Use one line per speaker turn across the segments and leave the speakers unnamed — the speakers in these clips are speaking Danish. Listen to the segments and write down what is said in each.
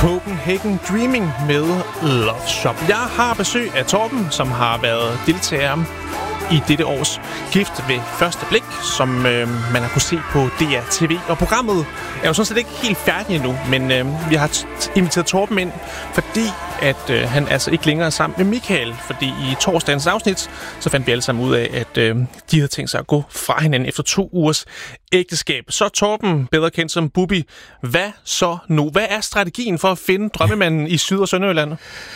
Copenhagen Dreaming med Love Shop. Jeg har besøg af Torben, som har været deltager i dette års Gift ved første blik, som man har kunnet se på DR TV. Og programmet er jo sådan set ikke helt færdigt endnu, men vi har inviteret Torben ind, fordi at han altså ikke længere er sammen med Michael. Fordi i torsdagens afsnit, så fandt vi alle sammen ud af, at de havde tænkt sig at gå fra hinanden efter 2 ugers ægteskab. Så Torben, bedre kendt som Bubi, hvad så nu? Hvad er strategien for at finde drømmemanden i Syd- og Sønderjylland?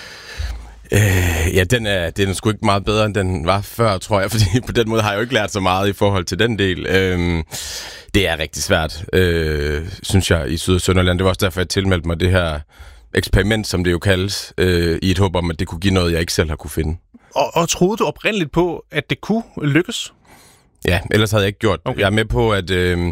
Ja, den er sgu ikke meget bedre, end den var før, tror jeg, fordi på den måde har jeg jo ikke lært så meget i forhold til den del. Det er rigtig svært, synes jeg, i Syd- og Sønderjylland. Det var også derfor, jeg tilmeldte mig det her eksperiment, som det jo kaldes, i et håb om, at det kunne give noget, jeg ikke selv har kunne finde.
Og troede du oprindeligt på, at det kunne lykkes?
Ja, ellers havde jeg ikke gjort det. Okay. Jeg er med på, at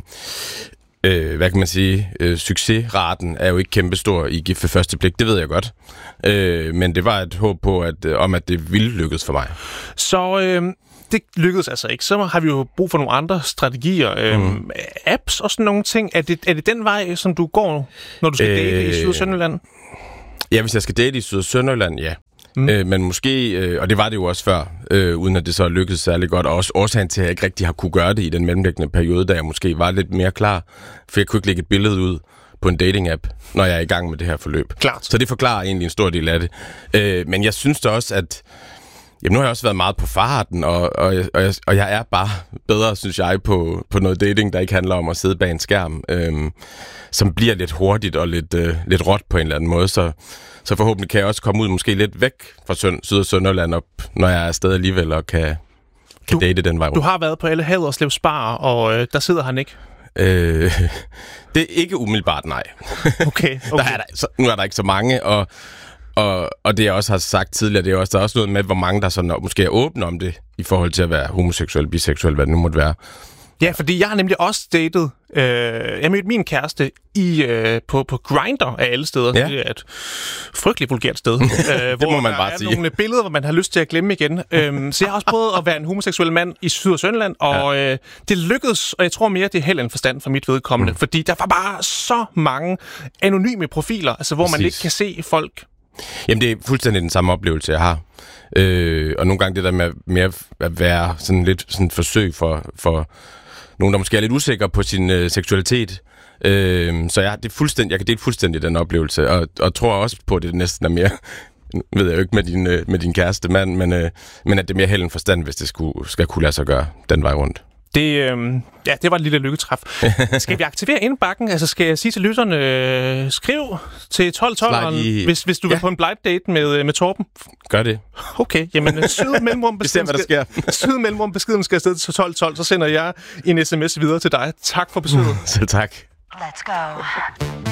hvad kan man sige, succesraten er jo ikke kæmpestor i Gift ved første blik, det ved jeg godt. Men det var et håb på, at det ville lykkes for mig.
Så det lykkedes altså ikke. Så har vi jo brug for nogle andre strategier. Apps og sådan nogle ting. Er det den vej, som du går, når du skal date i Syd- og Sønderjylland?
Ja, hvis jeg skal date i Syd- og Sønderjylland, ja. Men måske, og det var det jo også før, uden at det så lykkedes særlig godt, og også årsagen til, at jeg ikke rigtig har kunne gøre det i den mellemliggende periode, da jeg måske var lidt mere klar, for jeg kunne ikke lægge et billede ud på en dating-app, når jeg er i gang med det her forløb.
Klart.
Så det forklarer egentlig en stor del af det. Men jeg synes da også, at nu har jeg også været meget på farten, og jeg er bare bedre, synes jeg, på noget dating, der ikke handler om at sidde bag en skærm, som bliver lidt hurtigt og lidt råt på en eller anden måde, så forhåbentlig kan jeg også komme ud måske lidt væk fra Syd- og Sønderjylland op, når jeg er afsted alligevel og kan date den vej rundt.
Du har været på alle Haderslev Spar, og der sidder han ikke?
Det er ikke umiddelbart, nej.
Okay.
Nu er der ikke så mange, og det jeg også har sagt tidligere, der er også noget med, hvor mange der sådan måske er åbne om det, i forhold til at være homoseksuel, biseksuel, hvad det nu måtte være.
Ja, fordi jeg har nemlig også datet. Jeg mødte min kæreste på Grindr af alle steder. Ja. Det er et frygteligt vulgært sted.
Det må man bare sige.
Hvor der er nogle billeder, hvor man har lyst til at glemme igen. Så jeg har også prøvet at være en homoseksuel mand i Syd- og Sønderjylland, og det lykkedes, og jeg tror mere, det er held end forstand for mit vedkommende. Fordi der var bare så mange anonyme profiler, altså hvor man ikke kan se folk.
Jamen, det er fuldstændig den samme oplevelse, jeg har. Og nogle gange det der med at være sådan lidt sådan et forsøg for nogen, der måske er lidt usikre på sin seksualitet. Så jeg kan dele fuldstændig den oplevelse, og tror også på, at det næsten er mere, ved jeg jo ikke med din kæreste mand, men at det er mere held end forstand, hvis det skal kunne lade sig gøre den vej rundt.
Det var et lille lykketræf. Skal vi aktivere indbakken? Altså skal jeg sige til lytterne, skriv til 1212'eren, hvis du vil på en blind date med Torben?
Gør det.
Okay, jamen syd mellemrum beskeden skal afsted til 1212, så sender jeg en sms videre til dig. Tak for besøget.
Selv tak.
Let's go.